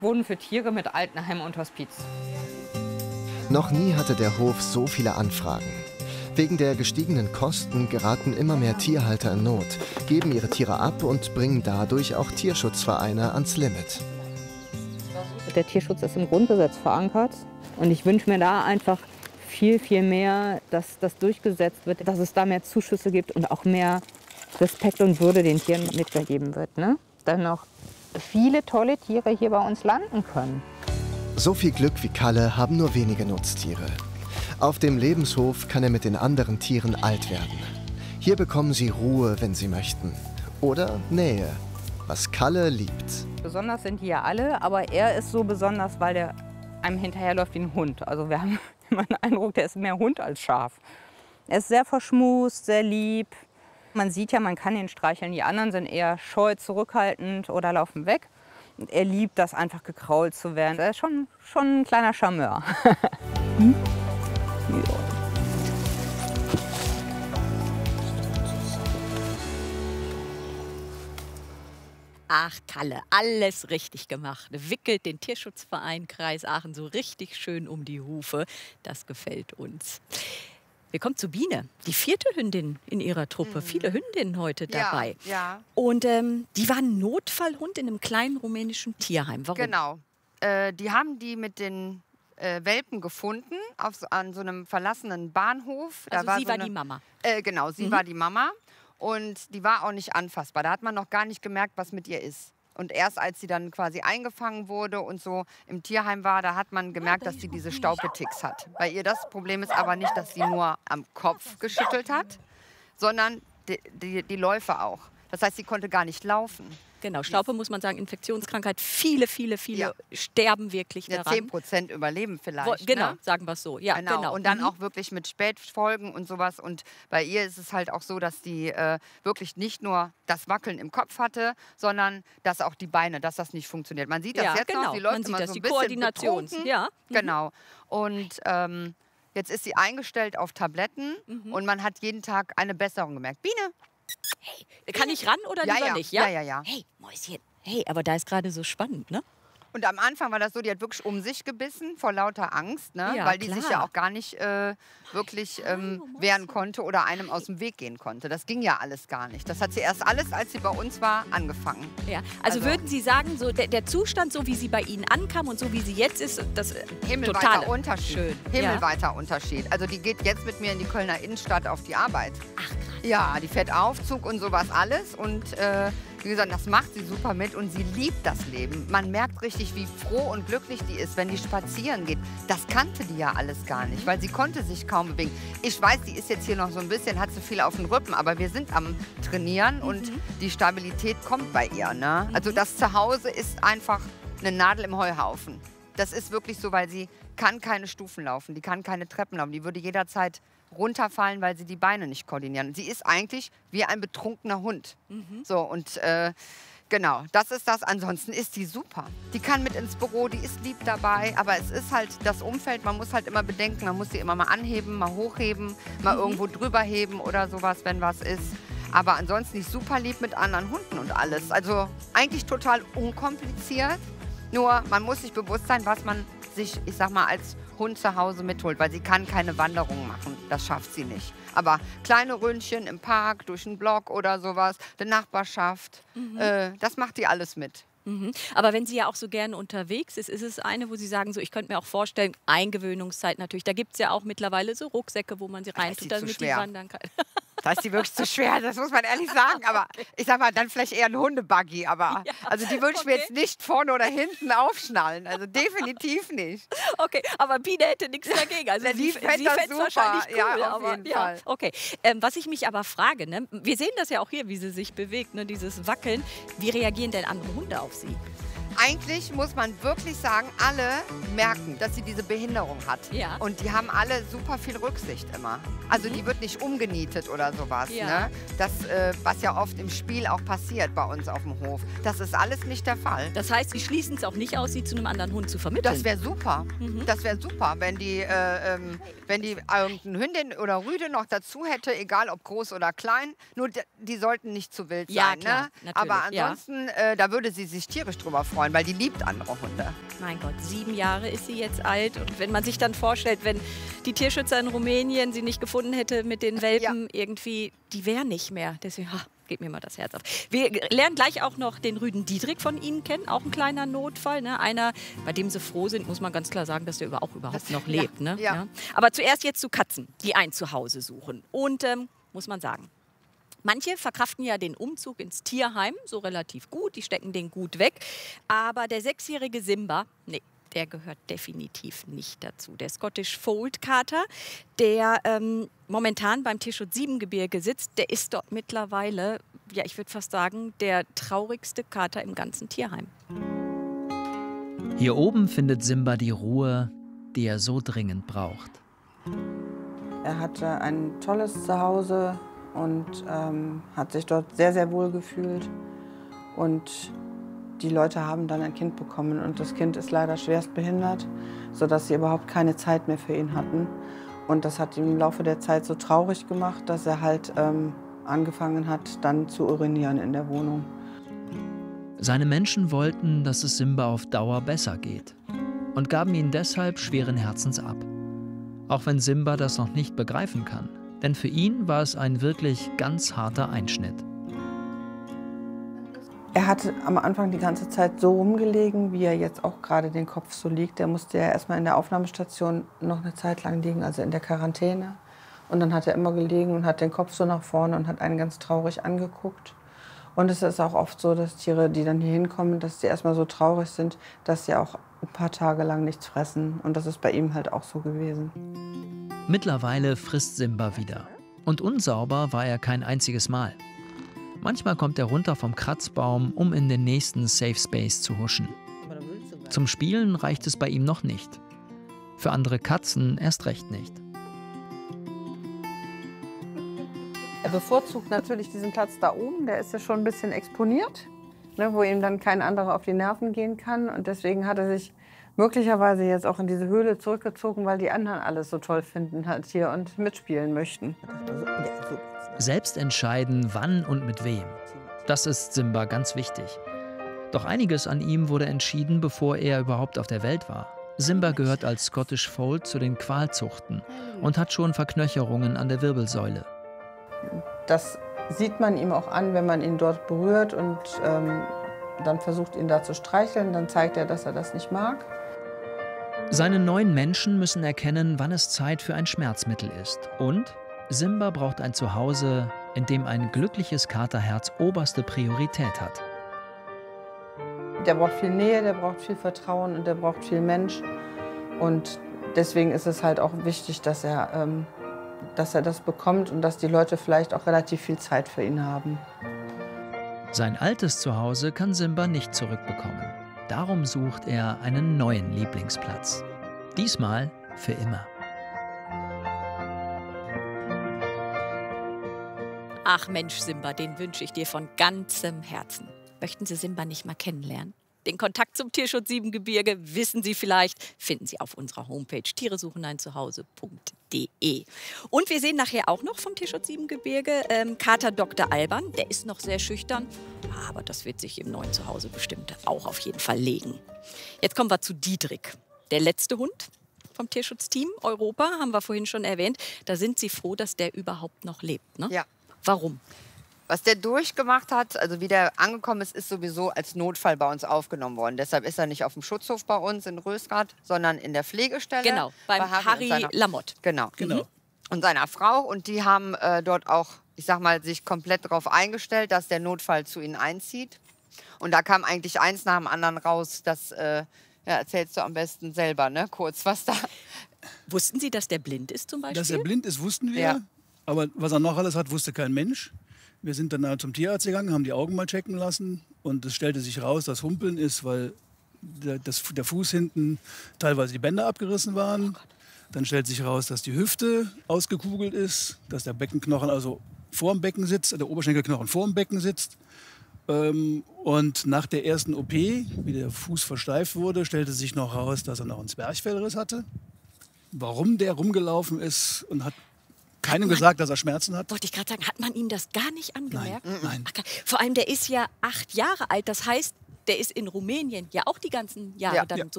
Wohnen für Tiere mit Altenheim und Hospiz. Noch nie hatte der Hof so viele Anfragen. Wegen der gestiegenen Kosten geraten immer mehr Tierhalter in Not, geben ihre Tiere ab und bringen dadurch auch Tierschutzvereine ans Limit. Der Tierschutz ist im Grundgesetz verankert und ich wünsche mir da einfach viel, viel mehr, dass das durchgesetzt wird, dass es da mehr Zuschüsse gibt und auch mehr Respekt und Würde den Tieren mitgegeben wird, ne? Dass noch viele tolle Tiere hier bei uns landen können. So viel Glück wie Kalle haben nur wenige Nutztiere. Auf dem Lebenshof kann er mit den anderen Tieren alt werden. Hier bekommen sie Ruhe, wenn sie möchten. Oder Nähe, was Kalle liebt. Besonders sind die ja alle, aber er ist so besonders, weil der einem hinterherläuft wie ein Hund. Also wir haben immer den Eindruck, der ist mehr Hund als Schaf. Er ist sehr verschmust, sehr lieb. Man sieht ja, man kann ihn streicheln. Die anderen sind eher scheu, zurückhaltend oder laufen weg. Und er liebt das, einfach gekrault zu werden. Er ist schon ein kleiner Charmeur. Hm? Ja. Ach, Kalle, alles richtig gemacht. Wickelt den Tierschutzverein Kreis Aachen so richtig schön um die Hufe. Das gefällt uns. Wir kommen zu Biene, die 4. Hündin in ihrer Truppe. Viele Hündinnen heute dabei. Ja. Und die war ein Notfallhund in einem kleinen rumänischen Tierheim. Warum? Genau. Die haben die mit den Welpen gefunden an so einem verlassenen Bahnhof. Also da sie war die Mama. Genau, sie war die Mama. Und die war auch nicht anfassbar. Da hat man noch gar nicht gemerkt, was mit ihr ist. Und erst als sie dann quasi eingefangen wurde und so im Tierheim war, da hat man gemerkt, dass sie diese Staupetics hat. Bei ihr das Problem ist aber nicht, dass sie nur am Kopf geschüttelt hat, sondern die Läufe auch. Das heißt, sie konnte gar nicht laufen. Genau, Staupe muss man sagen, Infektionskrankheit. Viele sterben wirklich ja, daran. 10% überleben vielleicht. Genau, ne? sagen wir es so. Ja, genau. Und dann auch wirklich mit Spätfolgen und sowas. Und bei ihr ist es halt auch so, dass die wirklich nicht nur das Wackeln im Kopf hatte, sondern dass auch die Beine, dass das nicht funktioniert. Man sieht das Ja, jetzt genau. noch, sie läuft Man sieht immer das, so ein die bisschen Koordination. betrunken. Ja. Genau. Und jetzt ist sie eingestellt auf Tabletten und man hat jeden Tag eine Besserung gemerkt. Biene! Hey, kann ich ran oder lieber nicht? Ja. Hey, Mäuschen. Hey, aber da ist gerade so spannend, ne? Und am Anfang war das so, die hat wirklich um sich gebissen vor lauter Angst, ne? Ja, weil die klar. sich ja auch gar nicht wirklich wehren konnte oder einem aus dem Weg gehen konnte. Das ging ja alles gar nicht. Das hat sie erst alles, als sie bei uns war, angefangen. Ja, also würden Sie sagen, so der Zustand, so wie sie bei Ihnen ankam und so wie sie jetzt ist, das Himmelweiter Unterschied. Schön. Himmelweiter Unterschied. Also die geht jetzt mit mir in die Kölner Innenstadt auf die Arbeit. Ach, krass. Ja, die fährt Aufzug und sowas alles und wie gesagt, das macht sie super mit und sie liebt das Leben. Man merkt richtig, wie froh und glücklich die ist, wenn die spazieren geht. Das kannte die ja alles gar nicht, weil sie konnte sich kaum bewegen. Ich weiß, die ist jetzt hier noch so ein bisschen, hat so viel auf den Rippen, aber wir sind am Trainieren und die Stabilität kommt bei ihr. Ne? Also das Zuhause ist einfach eine Nadel im Heuhaufen. Das ist wirklich so, weil sie kann keine Stufen laufen, die kann keine Treppen laufen, die würde jederzeit runterfallen, weil sie die Beine nicht koordinieren. Sie ist eigentlich wie ein betrunkener Hund. So, und genau, das ist das. Ansonsten ist die super. Die kann mit ins Büro, die ist lieb dabei, aber es ist halt das Umfeld, man muss halt immer bedenken, man muss sie immer mal anheben, mal hochheben, mal irgendwo drüber heben oder sowas, wenn was ist. Aber ansonsten ist super lieb mit anderen Hunden und alles. Also eigentlich total unkompliziert, nur man muss sich bewusst sein, was man sich, ich sag mal, als Hund zu Hause mitholt, weil sie kann keine Wanderung machen. Das schafft sie nicht. Aber kleine Ründchen im Park, durch einen Block oder sowas, die Nachbarschaft, das macht die alles mit. Aber wenn sie ja auch so gerne unterwegs ist, ist es eine, wo Sie sagen, so, ich könnte mir auch vorstellen, Eingewöhnungszeit natürlich. Da gibt es ja auch mittlerweile so Rucksäcke, wo man sie reintut, damit die wandern kann. Da ist die wirklich zu schwer, das muss man ehrlich sagen. Aber ich sag mal, dann vielleicht eher ein Hundebuggy. Aber Ja, also die würde ich mir jetzt nicht vorne oder hinten aufschnallen. Also definitiv nicht. Okay, aber Biene hätte nichts dagegen. Also Die sie fände das fänd's super. wahrscheinlich cool. Ja, auf aber, jeden Fall. Okay, was ich mich aber frage, ne, wir sehen das ja auch hier, wie sie sich bewegt, ne, dieses Wackeln. Wie reagieren denn andere Hunde auf sie? Eigentlich muss man wirklich sagen, alle merken, dass sie diese Behinderung hat. Ja. Und die haben alle super viel Rücksicht immer. Also die wird nicht umgenietet oder sowas. Ja. Ne? Das, was ja oft im Spiel auch passiert bei uns auf dem Hof. Das ist alles nicht der Fall. Das heißt, sie schließen es auch nicht aus, sie zu einem anderen Hund zu vermitteln. Das wäre super. Das wäre super, wenn die irgendeine Hündin oder Rüde noch dazu hätte, egal ob groß oder klein. Nur die sollten nicht zu wild Ja, sein. klar, Ne? natürlich, Aber ansonsten, da würde sie sich tierisch drüber freuen. freuen, weil die liebt andere Hunde. Mein Gott, 7 Jahre ist sie jetzt alt. Und wenn man sich dann vorstellt, wenn die Tierschützer in Rumänien sie nicht gefunden hätte mit den Welpen, irgendwie, die wäre nicht mehr. Deswegen geht mir mal das Herz auf. Wir lernen gleich auch noch den Rüden Dietrich von Ihnen kennen. Auch ein kleiner Notfall. Ne? Einer, bei dem Sie froh sind, muss man ganz klar sagen, dass der überhaupt noch lebt. Ne? Ja. Ja. Aber zuerst jetzt zu Katzen, die ein Zuhause suchen. Und muss man sagen, manche verkraften ja den Umzug ins Tierheim so relativ gut, die stecken den gut weg. Aber der 6-jährige Simba, nee, der gehört definitiv nicht dazu. Der Scottish Fold Kater, der momentan beim Tierschutz Siebengebirge sitzt, der ist dort mittlerweile, ja, ich würde fast sagen, der traurigste Kater im ganzen Tierheim. Hier oben findet Simba die Ruhe, die er so dringend braucht. Er hatte ein tolles Zuhause und hat sich dort sehr, sehr wohl gefühlt. Und die Leute haben dann ein Kind bekommen und das Kind ist leider schwerst behindert, sodass sie überhaupt keine Zeit mehr für ihn hatten. Und das hat ihn im Laufe der Zeit so traurig gemacht, dass er halt angefangen hat, dann zu urinieren in der Wohnung. Seine Menschen wollten, dass es Simba auf Dauer besser geht und gaben ihn deshalb schweren Herzens ab. Auch wenn Simba das noch nicht begreifen kann, denn für ihn war es ein wirklich ganz harter Einschnitt. Er hatte am Anfang die ganze Zeit so rumgelegen, wie er jetzt auch gerade den Kopf so liegt. Er musste ja erstmal in der Aufnahmestation noch eine Zeit lang liegen, also in der Quarantäne. Und dann hat er immer gelegen und hat den Kopf so nach vorne und hat einen ganz traurig angeguckt. Und es ist auch oft so, dass Tiere, die dann hier hinkommen, dass sie erstmal so traurig sind, dass sie auch ein paar Tage lang nichts fressen. Und das ist bei ihm halt auch so gewesen. Mittlerweile frisst Simba wieder. Und unsauber war er kein einziges Mal. Manchmal kommt er runter vom Kratzbaum, um in den nächsten Safe Space zu huschen. Zum Spielen reicht es bei ihm noch nicht. Für andere Katzen erst recht nicht. Er bevorzugt natürlich diesen Platz da oben, der ist ja schon ein bisschen exponiert, ne, wo ihm dann kein anderer auf die Nerven gehen kann. Und deswegen hat er sich möglicherweise jetzt auch in diese Höhle zurückgezogen, weil die anderen alles so toll finden halt hier und mitspielen möchten. Selbst entscheiden, wann und mit wem. Das ist Simba ganz wichtig. Doch einiges an ihm wurde entschieden, bevor er überhaupt auf der Welt war. Simba gehört als Scottish Fold zu den Qualzuchten und hat schon Verknöcherungen an der Wirbelsäule. Das sieht man ihm auch an, wenn man ihn dort berührt und dann versucht, ihn da zu streicheln. Dann zeigt er, dass er das nicht mag. Seine neuen Menschen müssen erkennen, wann es Zeit für ein Schmerzmittel ist. Und Simba braucht ein Zuhause, in dem ein glückliches Katerherz oberste Priorität hat. Der braucht viel Nähe, der braucht viel Vertrauen und der braucht viel Mensch. Und deswegen ist es halt auch wichtig, dass er das bekommt und dass die Leute vielleicht auch relativ viel Zeit für ihn haben. Sein altes Zuhause kann Simba nicht zurückbekommen. Darum sucht er einen neuen Lieblingsplatz. Diesmal für immer. Ach Mensch, Simba, den wünsche ich dir von ganzem Herzen. Möchten Sie Simba nicht mal kennenlernen? Den Kontakt zum Tierschutz Siebengebirge, wissen Sie vielleicht, finden Sie auf unserer Homepage tieresucheneinzuhause.de. Und wir sehen nachher auch noch vom Tierschutz Siebengebirge Kater Dr. Alban. Der ist noch sehr schüchtern, aber das wird sich im neuen Zuhause bestimmt auch auf jeden Fall legen. Jetzt kommen wir zu Dietrich, der letzte Hund vom Tierschutzteam Europa, haben wir vorhin schon erwähnt. Da sind Sie froh, dass der überhaupt noch lebt, ne? Ja. Warum? Was der durchgemacht hat, also wie der angekommen ist, ist sowieso als Notfall bei uns aufgenommen worden. Deshalb ist er nicht auf dem Schutzhof bei uns in Rösrath, sondern in der Pflegestelle. Genau, beim Harry Lamotte. Genau. Und seiner Frau. Und die haben dort auch, ich sag mal, sich komplett darauf eingestellt, dass der Notfall zu ihnen einzieht. Und da kam eigentlich eins nach dem anderen raus. Das erzählst du am besten selber, ne? Kurz, was da... Wussten Sie, dass der blind ist zum Beispiel? Dass er blind ist, wussten wir. Ja. Aber was er noch alles hat, wusste kein Mensch. Wir sind dann zum Tierarzt gegangen, haben die Augen mal checken lassen. Und es stellte sich raus, dass Humpeln ist, weil der Fuß hinten teilweise die Bänder abgerissen waren. Dann stellt sich raus, dass die Hüfte ausgekugelt ist, dass der Beckenknochen also vor dem Becken sitzt, der Oberschenkelknochen vor dem Becken sitzt. Und nach der ersten OP, wie der Fuß versteift wurde, stellte sich noch raus, dass er noch einen Zwerchfellriss hatte. Warum der rumgelaufen ist und hat keinem gesagt, dass er Schmerzen hat. Wollte ich gerade sagen, hat man ihm das gar nicht angemerkt? Nein. Ach, vor allem, der ist ja 8 Jahre alt. Das heißt, der ist in Rumänien ja auch die ganzen Jahre dann so